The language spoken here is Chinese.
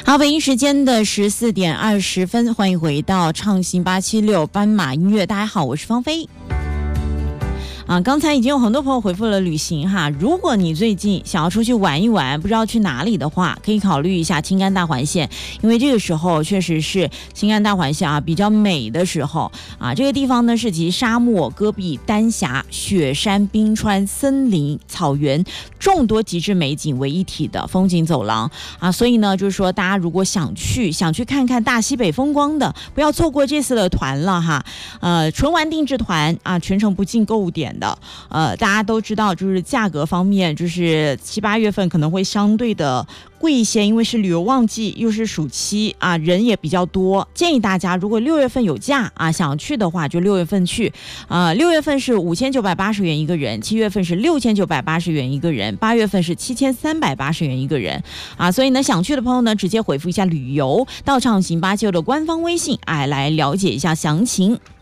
好，北京时间的14:20，欢迎回到畅行876斑马音乐。大家好，我是芳菲。刚才已经有很多朋友回复了旅行哈，如果你最近想要出去玩一玩，不知道去哪里的话，可以考虑一下青甘大环线，因为这个时候确实是青甘大环线比较美的时候这个地方呢是集沙漠、戈壁、丹霞、雪山、冰川、森林、草原众多极致美景为一体的风景走廊所以呢就是说大家如果想去看看大西北风光的，不要错过这次的团了哈。纯玩定制团全程不进购物点的。大家都知道，就是价格方面，就是7、8月份可能会相对的贵一些，因为是旅游旺季，又是暑期人也比较多。建议大家，如果6月份有假想去的话，就6月份去。6月份是5980元一个人，7月份是6980元一个人，8月份是7380元一个人所以呢，想去的朋友呢，直接回复一下旅游到畅行876的官方微信来了解一下详情。